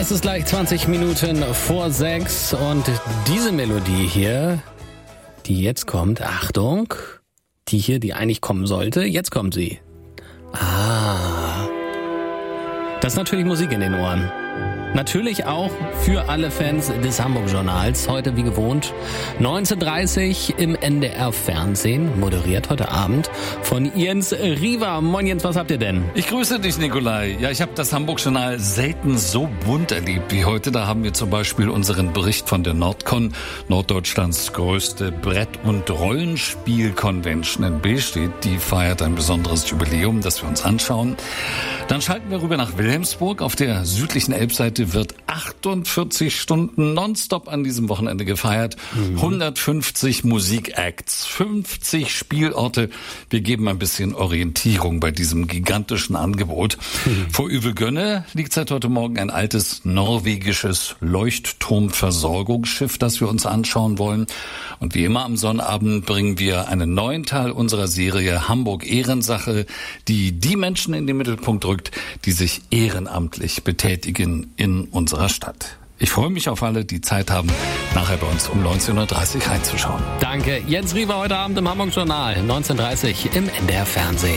Es ist gleich 20 Minuten vor 6 und diese Melodie hier, die jetzt kommt, Achtung, die hier, die eigentlich kommen sollte, jetzt kommt sie. Das ist natürlich Musik in den Ohren. Natürlich auch für alle Fans des Hamburg-Journals. Heute wie gewohnt 19:30 im NDR-Fernsehen. Moderiert heute Abend von Jens Riva. Moin Jens, was habt ihr denn? Ich grüße dich, Nikolai. Ja, ich habe das Hamburg-Journal selten so bunt erlebt wie heute. Da haben wir zum Beispiel unseren Bericht von der Nordcon, Norddeutschlands größte Brett- und Rollenspiel-Convention in Billstedt. Die feiert ein besonderes Jubiläum, das wir uns anschauen. Dann schalten wir rüber nach Wilhelmsburg. Auf der südlichen Elbseite wird 48 Stunden nonstop an diesem Wochenende gefeiert. 150 Musikacts, 50 Spielorte. Wir geben ein bisschen Orientierung bei diesem gigantischen Angebot. Vor Uelve-Gönne liegt seit heute Morgen ein altes norwegisches Leuchtturmversorgungsschiff, das wir uns anschauen wollen. Und wie immer am Sonnabend bringen wir einen neuen Teil unserer Serie Hamburg Ehrensache, die Menschen in den Mittelpunkt rückt, die sich ehrenamtlich betätigen in unserer Stadt. Ich freue mich auf alle, die Zeit haben, nachher bei uns um 19:30 Uhr reinzuschauen. Danke. Jens Riva heute Abend im Hamburg-Journal, 19:30 im NDR-Fernsehen.